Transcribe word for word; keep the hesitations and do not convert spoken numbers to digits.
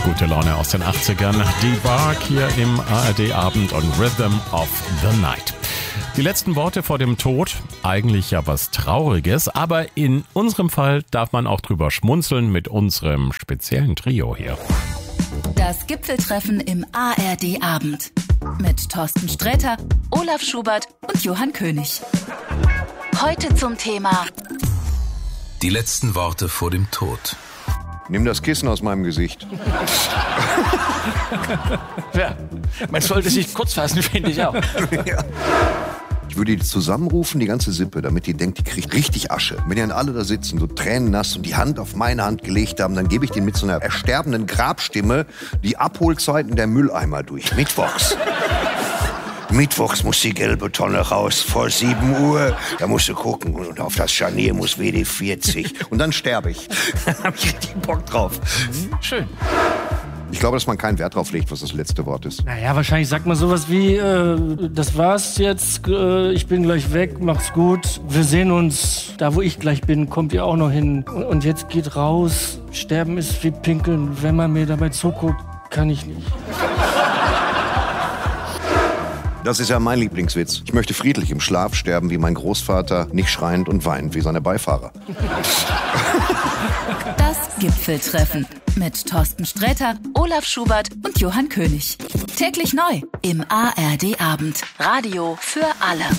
gute Laune aus den achtzigern. Die Bark hier im A R D-Abend und Rhythm of the Night. Die letzten Worte vor dem Tod, eigentlich ja was Trauriges, aber in unserem Fall darf man auch drüber schmunzeln mit unserem speziellen Trio hier. Das Gipfeltreffen im A R D-Abend mit Thorsten Sträter, Olaf Schubert und Johann König. Heute zum Thema die letzten Worte vor dem Tod. Nimm das Kissen aus meinem Gesicht. Ja, man sollte sich kurz fassen, finde ich auch. Ja. Ich würde die zusammenrufen, die ganze Sippe, damit die denkt, die kriegt richtig Asche. Wenn die dann alle da sitzen, so tränennass und die Hand auf meine Hand gelegt haben, dann gebe ich denen mit so einer ersterbenden Grabstimme die Abholzeiten der Mülleimer durch. Mittwochs. Mittwochs muss die gelbe Tonne raus, vor sieben Uhr. Da musst du gucken und auf das Scharnier muss W D vierzig. Und dann sterbe ich. Da hab ich richtig Bock drauf. Schön. Ich glaube, dass man keinen Wert drauf legt, was das letzte Wort ist. Naja, wahrscheinlich sagt man sowas wie, äh, das war's jetzt, äh, ich bin gleich weg, mach's gut. Wir sehen uns, da wo ich gleich bin, kommt ihr auch noch hin. Und, und jetzt geht raus, sterben ist wie pinkeln. Wenn man mir dabei zuguckt, kann ich nicht. Das ist ja mein Lieblingswitz. Ich möchte friedlich im Schlaf sterben wie mein Großvater, nicht schreiend und weinend wie seine Beifahrer. das Gipfeltreffen mit Thorsten Sträter, Olaf Schubert und Johann König. Täglich neu im A R D-Abend. Radio für alle.